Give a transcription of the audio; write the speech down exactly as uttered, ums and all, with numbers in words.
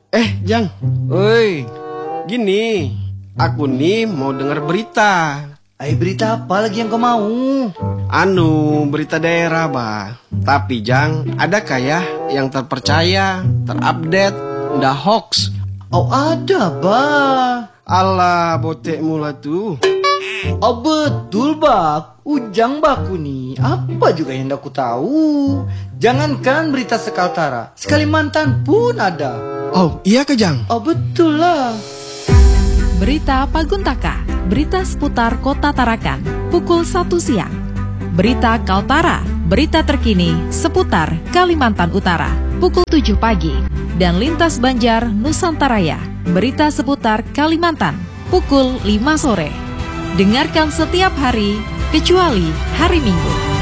Eh, Jang. Oi, Gini, aku nih mau dengar berita. ai berita apa lagi yang kau mau? Anu, berita daerah, bah. Tapi, Jang, ada kayak yang terpercaya, terupdate, ndak hoax. Oh ada, bah. Alah, botek mula tuh. Oh betul, bak. Ujang baku nih. Apa juga yang aku tahu. Jangankan berita sekaltara, Sekalimantan pun ada. Oh, iya ke, Jang? Oh betul lah. Berita Paguntaka, berita seputar Kota Tarakan, pukul satu siang. Berita Kaltara, berita terkini seputar Kalimantan Utara, pukul tujuh pagi. Dan Lintas Banjar Nusantaraya, berita seputar Kalimantan, pukul lima sore. Dengarkan setiap hari, kecuali hari Minggu.